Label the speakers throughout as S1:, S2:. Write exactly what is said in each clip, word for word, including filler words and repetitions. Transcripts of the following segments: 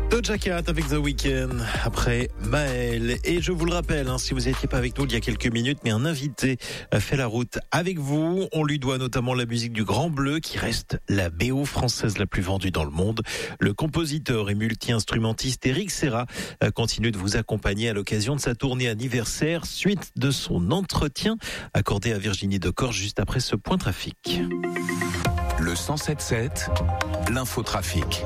S1: Doja Cat avec The Weeknd, après Maël. Et je vous le rappelle, hein, si vous n'étiez pas avec nous il y a quelques minutes, mais un invité a fait la route avec vous. On lui doit notamment la musique du Grand Bleu, qui reste la B O française la plus vendue dans le monde. Le compositeur et multi-instrumentiste Eric Serra continue de vous accompagner à l'occasion de sa tournée anniversaire, suite de son entretien accordé à Virginie Decors juste après ce point trafic.
S2: Le cent sept sept, l'infotrafic.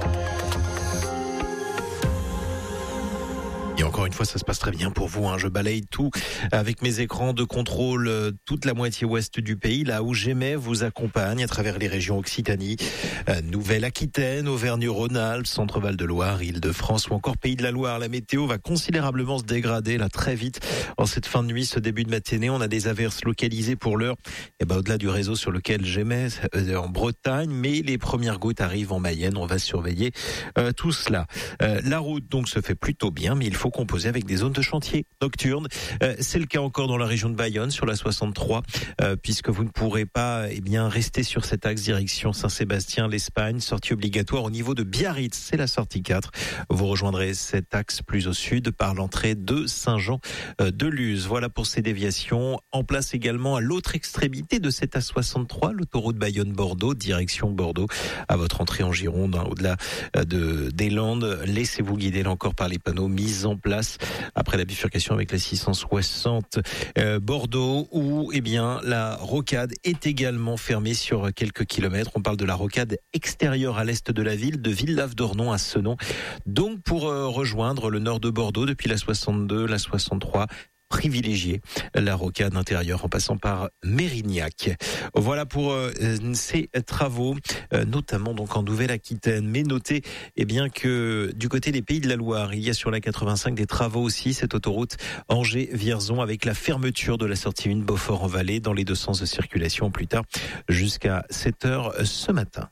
S1: Et encore une fois, ça se passe très bien pour vous. Hein. Je balaye tout avec mes écrans de contrôle, euh, toute la moitié ouest du pays, là où J'aimais vous accompagne à travers les régions Occitanie, euh, Nouvelle-Aquitaine, Auvergne-Rhône-Alpes, Centre-Val de Loire, Île-de-France ou encore Pays de la Loire. La météo va considérablement se dégrader là très vite en cette fin de nuit, ce début de matinée. On a des averses localisées pour l'heure, et ben au-delà du réseau sur lequel J'aimais euh, en Bretagne, mais les premières gouttes arrivent en Mayenne. On va surveiller euh, tout cela. Euh, la route donc se fait plutôt bien, mais il faut faut composer avec des zones de chantier nocturnes. Euh, c'est le cas encore dans la région de Bayonne sur la soixante-trois, euh, puisque vous ne pourrez pas eh bien rester sur cet axe direction Saint-Sébastien, l'Espagne. Sortie obligatoire au niveau de Biarritz, c'est la sortie quatre. Vous rejoindrez cet axe plus au sud par l'entrée de Saint-Jean-de-Luz. Voilà pour ces déviations. En place également à l'autre extrémité de cette A soixante-trois, l'autoroute Bayonne-Bordeaux, direction Bordeaux, à votre entrée en Gironde, hein, au-delà de, des Landes. Laissez-vous guider là encore par les panneaux mis en place après la bifurcation avec la six cent soixante euh, Bordeaux, où eh bien la rocade est également fermée sur quelques kilomètres. On parle de la rocade extérieure à l'est de la ville, de Villeneuve-d'Ornon à Senon. Donc pour euh, rejoindre le nord de Bordeaux depuis la soixante-deux, la soixante-trois, privilégier la rocade intérieure en passant par Mérignac. Voilà pour euh, ces travaux, euh, notamment donc en Nouvelle-Aquitaine. Mais notez eh bien que du côté des Pays de la Loire, il y a sur la quatre-vingt-cinq des travaux aussi, cette autoroute Angers-Vierzon, avec la fermeture de la sortie un Beaufort-en-Vallée dans les deux sens de circulation plus tard jusqu'à sept heures ce matin.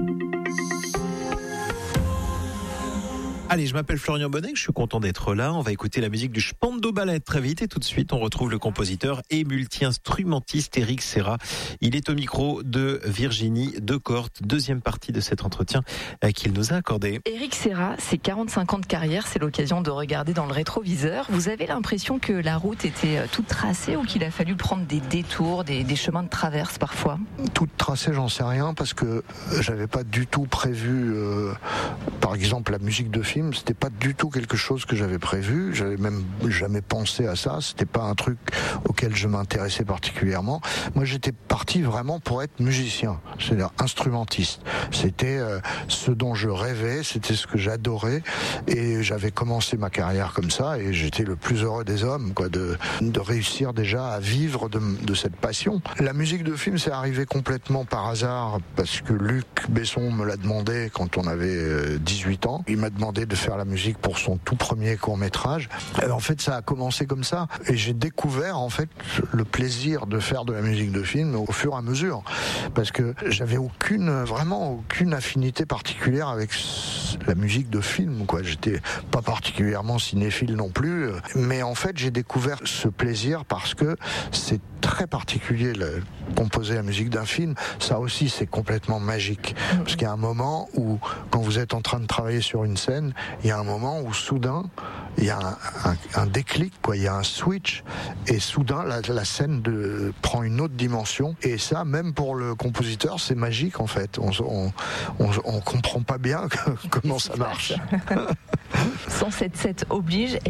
S1: Allez, je m'appelle Florian Bonnet, je suis content d'être là. On va écouter la musique du Spandau Ballet très vite et tout de suite on retrouve le compositeur et multi-instrumentiste Eric Serra. Il est au micro de Virginie Decors, deuxième partie de cet entretien qu'il nous a accordé.
S3: Eric Serra, c'est quarante-cinq ans de carrière, c'est l'occasion de regarder dans le rétroviseur. Vous avez l'impression que la route était toute tracée ou qu'il a fallu prendre des détours, des, des chemins de traverse parfois?
S4: Toute tracée, j'en sais rien parce que j'avais pas du tout prévu, euh, par exemple, la musique de film. C'était pas du tout quelque chose que j'avais prévu. J'avais même jamais pensé à ça. C'était pas un truc auquel je m'intéressais particulièrement. Moi, j'étais parti vraiment pour être musicien, c'est-à-dire instrumentiste. C'était euh, ce dont je rêvais, c'était ce que j'adorais, et j'avais commencé ma carrière comme ça. Et j'étais le plus heureux des hommes, quoi, de de réussir déjà à vivre de, de cette passion. La musique de film, c'est arrivé complètement par hasard parce que Luc Besson me l'a demandé quand on avait dix-huit ans. Il m'a demandé de faire la musique pour son tout premier court-métrage. En fait, ça a commencé comme ça. Et j'ai découvert, en fait, le plaisir de faire de la musique de film au fur et à mesure. Parce que j'avais aucune, vraiment aucune affinité particulière avec la musique de film, quoi. J'étais pas particulièrement cinéphile non plus. Mais en fait, j'ai découvert ce plaisir parce que c'est très particulier, le, composer la musique d'un film. Ça aussi, c'est complètement magique. Parce qu'il y a un moment où, quand vous êtes en train de travailler sur une scène, il y a un moment où soudain, il y a un, un, un déclic, quoi. Il y a un switch, et soudain, la, la scène de, prend une autre dimension. Et ça, même pour le compositeur, c'est magique, en fait. On, on, on, on comprend pas bien comment ça marche.
S3: cent sept sept oblige.